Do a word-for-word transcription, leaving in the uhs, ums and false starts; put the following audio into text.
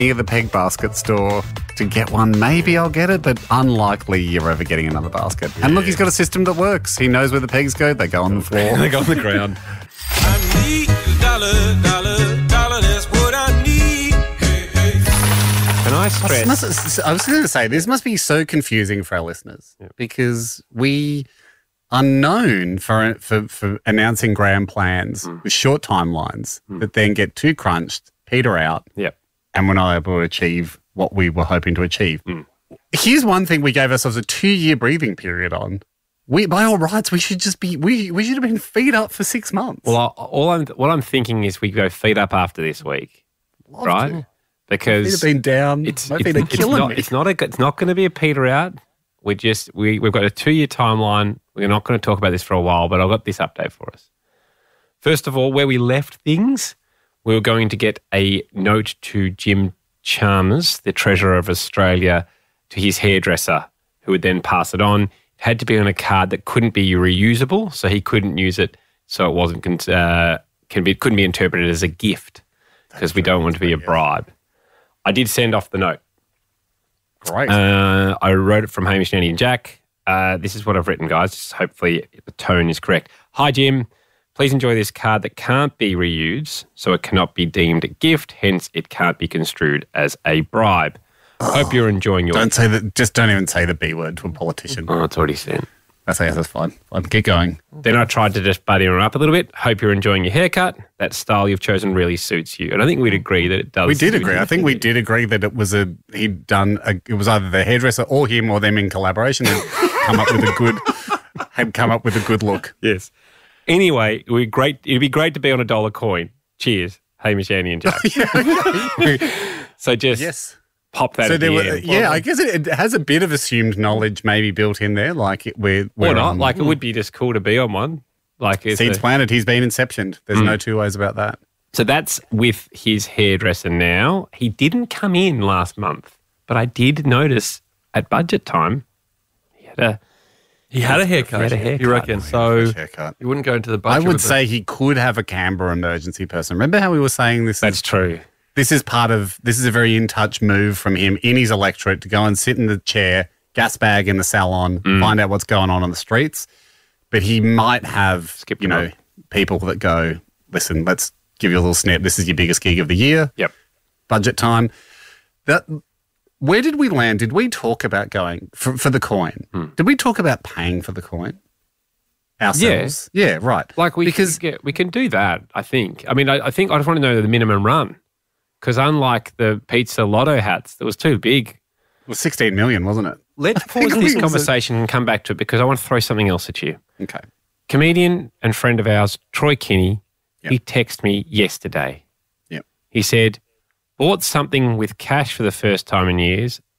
Near the Peg Basket store to get one. Maybe I'll get it, but unlikely you're ever getting another basket. Yeah. And look, he's got a system that works. He knows where the pegs go. They go on the floor. They go on the ground. I need a dollar, dollar, dollar. That's what I need. Hey, hey. Can I stress? Must, I was going to say, this must be so confusing for our listeners yeah. because we are known for, for, for announcing grand plans mm. with short timelines mm. that then get too crunched, peter out, yep. and we're not able to achieve what we were hoping to achieve. Mm. Here's one thing we gave ourselves a two-year breathing period on. We, by all rights, we should just be we we should have been feet up for six months. Well, all I'm what I'm thinking is we go feet up after this week, Love right? To. Because my feet have been down. It's, my it's, feet are it's killing not, me. It's not a it's not going to be a peter out. We just we we've got a two year timeline. We're not going to talk about this for a while, but I've got this update for us. First of all, where we left things, we were going to get a note to Jim Chalmers, the Treasurer of Australia, to his hairdresser, who would then pass it on. It had to be on a card that couldn't be reusable, so he couldn't use it, so it wasn't uh, can be couldn't be interpreted as a gift because we don't want to be a bribe. I did send off the note. Great. Uh, I wrote it from Hamish, Nanny and Jack. Uh, this is what I've written, guys. Just hopefully the tone is correct. Hi, Jim. Please enjoy this card that can't be reused, so it cannot be deemed a gift, hence it can't be construed as a bribe. Oh, hope you're enjoying your... Don't say that. Just don't even say the B word to a politician. Oh, it's already said. That's, that's fine. Fine. Keep going. Then I tried to just buddy her up a little bit. Hope you're enjoying your haircut. That style you've chosen really suits you. And I think we'd agree that it does. We did agree. I think we did agree that it was a, he'd done, a, it was either the hairdresser or him or them in collaboration had come up with a good, had come up with a good look. Yes. Anyway, we great. It'd be great to be on a dollar coin. Cheers, Hamish, Annie, and Jack. So just yes. pop that. So at there the were, end. yeah, I guess it, it has a bit of assumed knowledge maybe built in there, like it, we're, we're or not. on, Like it would be just cool to be on one. Like it's Seeds a, planted. He's been inceptioned. There's Mm. no two ways about that. So that's with his hairdresser now. He didn't come in last month, but I did notice at budget time he had a. He had a haircut. He had a haircut. You reckon? So haircut. You wouldn't go into the I budget. would with say he could have a Canberra emergency person. Remember how we were saying this? That's is, true. This is part of, this is a very in-touch move from him in his electorate to go and sit in the chair, gas bag in the salon, Mm. find out what's going on on the streets. But he might have, Skip you know, them people that go, listen, let's give you a little snap. This is your biggest gig of the year. Yep. Budget time. That, where did we land? Did we talk about going for, for the coin? Hmm. Did we talk about paying for the coin ourselves? Yeah, yeah, right. Like we because can get, we can do that. I think. I mean, I, I think I just want to know the minimum run because unlike the pizza lotto hats, that was too big. it was sixteen million, wasn't it? Let's I think pause we this was conversation and come back to it because I want to throw something else at you. Okay. Comedian and friend of ours, Troy Kinney, Yep. he texted me yesterday. Yep. He said, bought something with cash for the first time in years,